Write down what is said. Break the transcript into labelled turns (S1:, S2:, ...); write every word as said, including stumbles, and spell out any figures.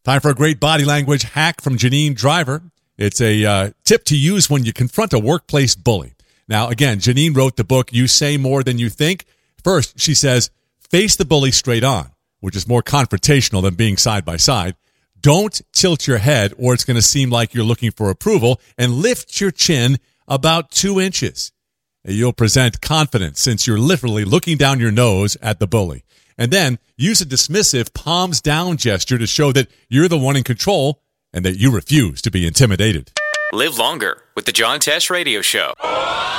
S1: Time for a great body language hack from Janine Driver. It's a uh, tip to use when you confront a workplace bully. Now, again, Janine wrote the book, You Say More Than You Think. First, she says, face the bully straight on, which is more confrontational than being side by side. Don't tilt your head or it's going to seem like you're looking for approval, and lift your chin about two inches. You'll present confidence since you're literally looking down your nose at the bully. And then use a dismissive palms down gesture to show that you're the one in control and that you refuse to be intimidated.
S2: Live longer with the John Tesh Radio Show.